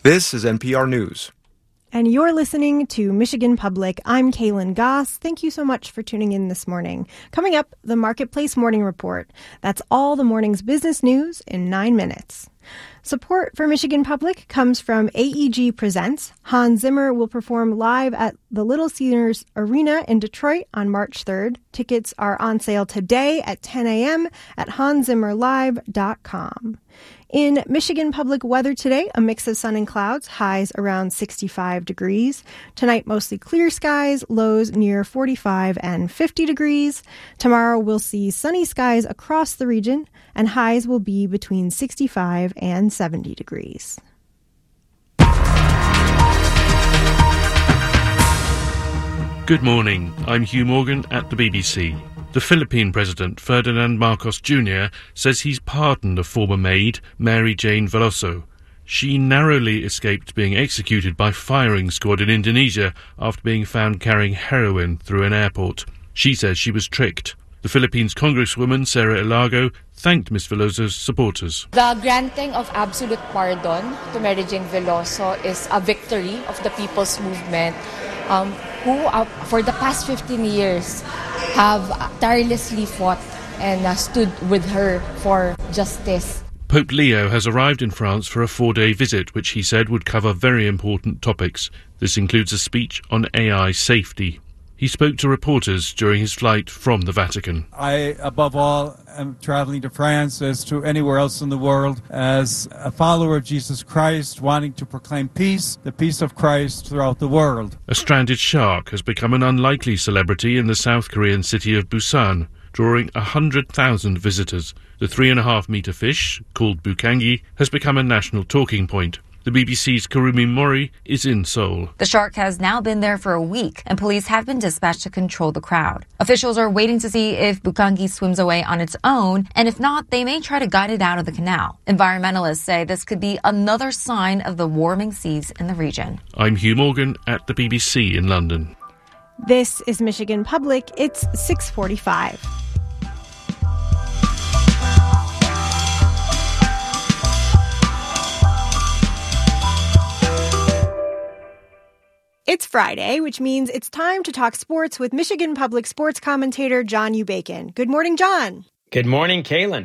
This is NPR News. And you're listening to Michigan Public. I'm Kaylin Goss. Thank you so much for tuning in this morning. Coming up, the Marketplace Morning Report. That's all the morning's business news in 9 minutes. Support for Michigan Public comes from AEG Presents. Hans Zimmer will perform live at the Little Caesars Arena in Detroit on March 3rd. Tickets are on sale today at 10 a.m. at hanszimmerlive.com. In Michigan Public weather today, a mix of sun and clouds, highs around 65 degrees. Tonight, mostly clear skies, lows near 45 and 50 degrees. Tomorrow, we'll see sunny skies across the region, and highs will be between 65 and 70 degrees. Good morning. I'm Hugh Morgan at the BBC. The Philippine President, Ferdinand Marcos Jr., says he's pardoned a former maid, Mary Jane Veloso. She narrowly escaped being executed by firing squad in Indonesia after being found carrying heroin through an airport. She says she was tricked. The Philippines Congresswoman, Sara Ilago, thanked Ms. Veloso's supporters. The granting of absolute pardon to Mary Jane Veloso is a victory of the people's movement, who for the past 15 years have tirelessly fought and stood with her for justice. Pope Leo has arrived in France for a 4-day visit, which he said would cover very important topics. This includes a speech on AI safety. He spoke to reporters during his flight from the Vatican. I, above all, am traveling to France as to anywhere else in the world as a follower of Jesus Christ, wanting to proclaim peace, the peace of Christ throughout the world. A stranded shark has become an unlikely celebrity in the South Korean city of Busan, drawing 100,000 visitors. The 3.5-metre fish, called bukangi, has become a national talking point. The BBC's Kurumi Mori is in Seoul. The shark has now been there for a week, and police have been dispatched to control the crowd. Officials are waiting to see if bukangi swims away on its own, and if not, they may try to guide it out of the canal. Environmentalists say this could be another sign of the warming seas in the region. I'm Hugh Morgan at the BBC in London. This is Michigan Public. It's 6:45. It's Friday, which means it's time to talk sports with Michigan Public sports commentator John U. Bacon. Good morning, John. Good morning, Kaylin.